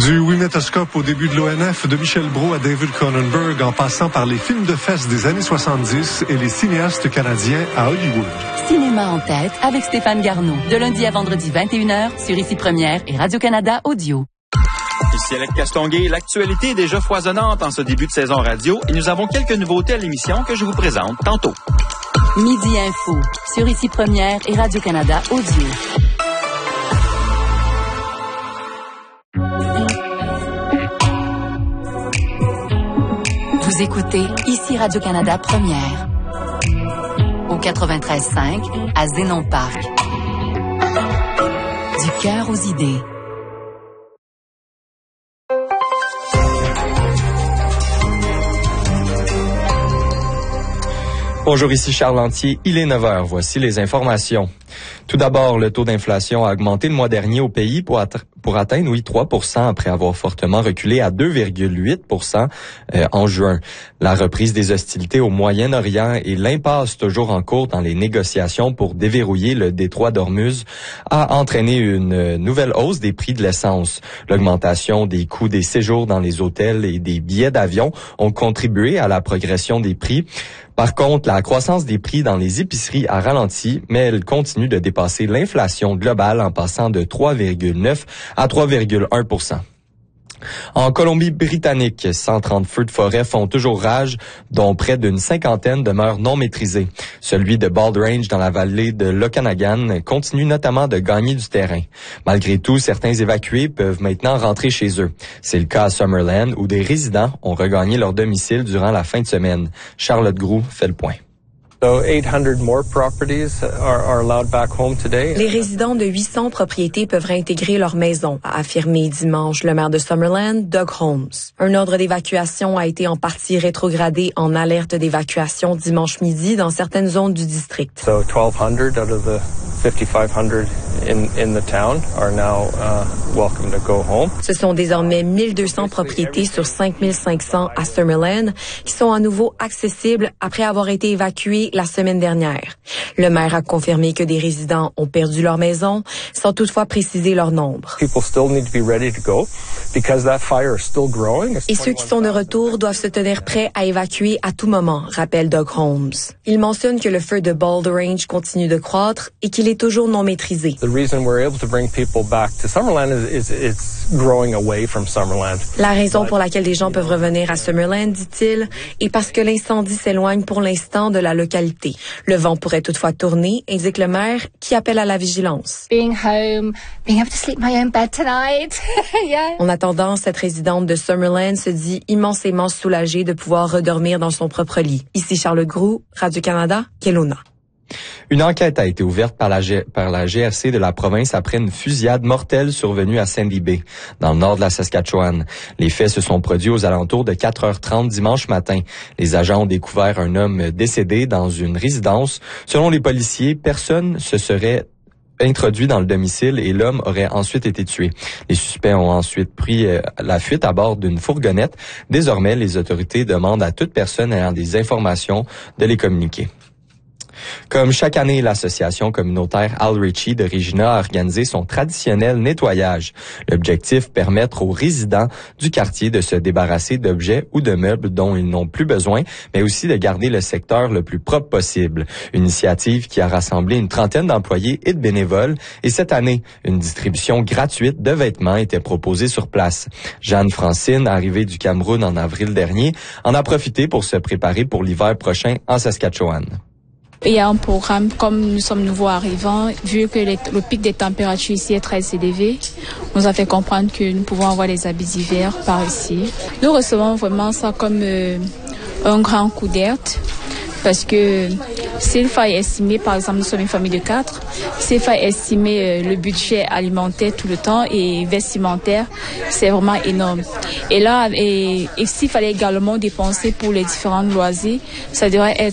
Du Wimétoscope au début de l'ONF, de Michel Brault à David Cronenberg, en passant par les films de fesses des années 70 et les cinéastes canadiens à Hollywood. Cinéma en tête avec Stéphane Garneau. De lundi à vendredi 21h sur Ici Première et Radio-Canada Audio. Ici Alex Castonguay, l'actualité est déjà foisonnante en ce début de saison radio et nous avons quelques nouveautés à l'émission que je vous présente tantôt. Midi Info sur Ici Première et Radio-Canada Audio. Vous écoutez Ici Radio-Canada Première au 93.5 à Zénon Park. Du cœur aux idées. Bonjour, ici Charles Lantier, il est 9h, voici les informations. Tout d'abord, le taux d'inflation a augmenté le mois dernier au pays pour atteindre 3% après avoir fortement reculé à 2,8% en juin. La reprise des hostilités au Moyen-Orient et l'impasse toujours en cours dans les négociations pour déverrouiller le détroit d'Ormuz a entraîné une nouvelle hausse des prix de l'essence. L'augmentation des coûts des séjours dans les hôtels et des billets d'avion ont contribué à la progression des prix. Par contre, la croissance des prix dans les épiceries a ralenti, mais elle continue de dépasser l'inflation globale en passant de 3,9 à 3,1%. En Colombie-Britannique, 130 feux de forêt font toujours rage, dont près d'une cinquantaine demeurent non maîtrisés. Celui de Bald Range dans la vallée de l'Okanagan continue notamment de gagner du terrain. Malgré tout, certains évacués peuvent maintenant rentrer chez eux. C'est le cas à Summerland où des résidents ont regagné leur domicile durant la fin de semaine. Charlotte Groux fait le point. Les résidents de 800 propriétés peuvent réintégrer leur maison, a affirmé dimanche le maire de Summerland, Doug Holmes. Un ordre d'évacuation a été en partie rétrogradé en alerte d'évacuation dimanche midi dans certaines zones du district. So 1,200 out of the 5,500 in the town are now welcome to go home. Ce sont désormais 1200 propriétés sur 5500 à Summerland qui sont à nouveau accessibles après avoir été évacuées la semaine dernière. Le maire a confirmé que des résidents ont perdu leur maison, sans toutefois préciser leur nombre. People still need to be ready to go because that fire is still growing. Et ceux qui sont de retour doivent se tenir prêts à évacuer à tout moment, rappelle Doug Holmes. Il mentionne que le feu de Bald Range continue de croître et qu'il est toujours non maîtrisé. The reason we're able to bring people back to Summerland is it's growing away from Summerland. La raison pour laquelle les gens peuvent revenir à Summerland, dit-il, est parce que l'incendie s'éloigne pour l'instant de la localité. Le vent pourrait toutefois tourner, indique le maire, qui appelle à la vigilance. Being home, being able to sleep my own bed tonight. Yeah. En attendant, cette résidente de Summerland se dit immensément soulagée de pouvoir redormir dans son propre lit. Ici Charles Groux, Radio-Canada, Kelowna. Une enquête a été ouverte par la GRC de la province après une fusillade mortelle survenue à Sandy Bay, dans le nord de la Saskatchewan. Les faits se sont produits aux alentours de 4h30 dimanche matin. Les agents ont découvert un homme décédé dans une résidence. Selon les policiers, personne se serait introduit dans le domicile et l'homme aurait ensuite été tué. Les suspects ont ensuite pris la fuite à bord d'une fourgonnette. Désormais, les autorités demandent à toute personne ayant des informations de les communiquer. Comme chaque année, l'association communautaire Al Ritchie de Regina a organisé son traditionnel nettoyage. L'objectif, permettre aux résidents du quartier de se débarrasser d'objets ou de meubles dont ils n'ont plus besoin, mais aussi de garder le secteur le plus propre possible. Une initiative qui a rassemblé une trentaine d'employés et de bénévoles. Et cette année, une distribution gratuite de vêtements était proposée sur place. Jeanne Francine, arrivée du Cameroun en avril dernier, en a profité pour se préparer pour l'hiver prochain en Saskatchewan. Il y a un programme, comme nous sommes nouveaux arrivants, vu que le pic des températures ici est très élevé, on nous a fait comprendre que nous pouvons avoir des habits d'hiver par ici. Nous recevons vraiment ça comme un grand coup d'air, parce que s'il faut estimer, par exemple, nous sommes une famille de 4, s'il faut estimer le budget alimentaire tout le temps et vestimentaire, c'est vraiment énorme. Et là, et s'il fallait également dépenser pour les différents loisirs, ça devrait être